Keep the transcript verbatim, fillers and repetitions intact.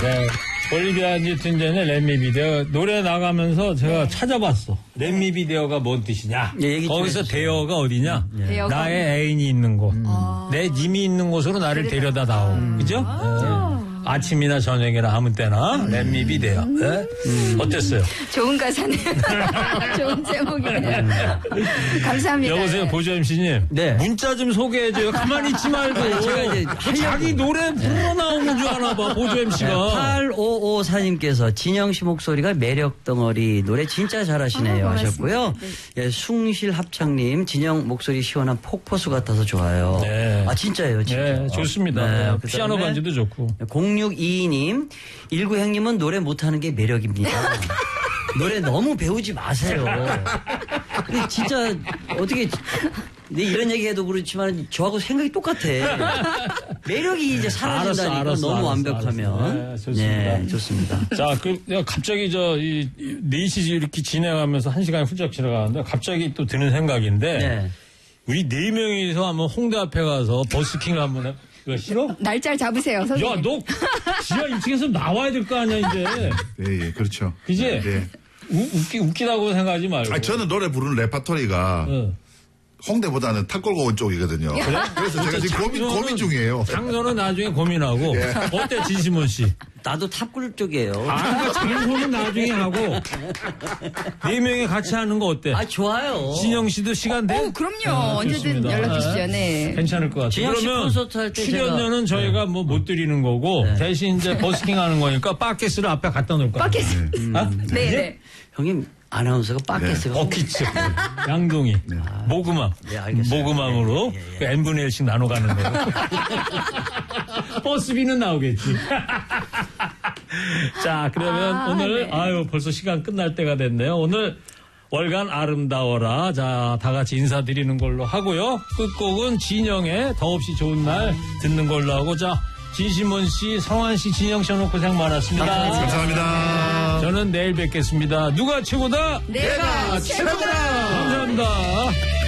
네. 올리비아 뉴튼-존의 렛미 비데오 노래 나가면서 제가 네. 찾아봤어. 렛미 비데오가 뭔 뜻이냐? 네, 거기서 대어가 어디냐? 네. 나의 애인이 있는 곳, 음. 내 님이 있는 곳으로 나를 데려다 다오. 음. 그죠? 아. 네. 아침이나 저녁이나 아무 때나 렛미 비데오. 네? 음. 어땠어요? 좋은 가사네요. 좋은 제목이네요. 감사합니다. 여보세요, 보조 엠씨님. 네. 문자 좀 소개해줘요. 가만히 있지 말고. 아니, 제가 이제 자기 노래 불러 나오는 줄 아나 봐, 보조 엠씨가. 네, 팔오오사님께서 진영 씨 목소리가 매력 덩어리 노래 진짜 잘하시네요 아, 하셨고요. 네. 예, 숭실 합창님 진영 목소리 시원한 폭포수 같아서 좋아요. 네. 아 진짜예요, 진짜. 네, 좋습니다. 네, 피아노 반주도 좋고. 공육이이님 일구행님은 노래 못하는 게 매력입니다. 노래 너무 배우지 마세요. 진짜 어떻게 네, 이런 얘기해도 그렇지만 저하고 생각이 똑같아. 매력이 이제 사라진다니까 알았어, 알았어, 너무 알았어, 완벽하면. 알았어. 네, 좋습니다. 네, 좋습니다. 자, 그 내가 갑자기 저 이 네 시 이렇게 진행하면서 한 시간이 훌쩍 지나가는데 갑자기 또 드는 생각인데 네. 우리 네 명이서 한번 홍대 앞에 가서 버스킹을 한번 해. 그거 싫어? 날짜를 잡으세요, 선생님. 야, 너 지하 일 층에서 나와야 될 거 아니야, 이제. 네, 예, 그렇죠. 그지? 네. 우, 웃기, 웃기다고 생각하지 말고. 아니, 저는 노래 부르는 레파토리가 응. 홍대보다는 탑골공원 쪽이거든요. 그래? 그래서 제가 지금 고민, 고민 중이에요. 장소는 나중에 고민하고. 예. 어때, 진심원 씨? 나도 탑골 쪽이에요. 아, 장소는 나중에 하고. 네 명이 같이 하는 거 어때? 아, 좋아요. 진영 씨도 시간 돼? 어, 그럼요. 네, 언제든 연락 주시죠. 네. 괜찮을 것 같아요. 진영 씨 콘서트 할 때 출연료는 제가... 저희가 뭐 못 드리는 거고, 네. 대신 이제 버스킹 하는 거니까 바켓스를 앞에 갖다 놓을 거예요. 바켓스. 음. 아? 네, 네. 형님. 아나운서가 바켓스가 네. 어키츠 양동이 네. 모금함 네, 모금함으로 네, 네, 네. 그 n분의 일씩 나눠가는 거고 버스비는 나오겠지. 자 그러면 아, 오늘 네. 아유 벌써 시간 끝날 때가 됐네요. 오늘 월간 아름다워라 자 다같이 인사드리는 걸로 하고요. 끝곡은 진영의 더없이 좋은 날 듣는 걸로 하고 자 진심원 씨, 성환 씨, 진영 씨 오늘 고생 많았습니다. 감사합니다. 저는 내일 뵙겠습니다. 누가 최고다? 내가 최고다. 감사합니다.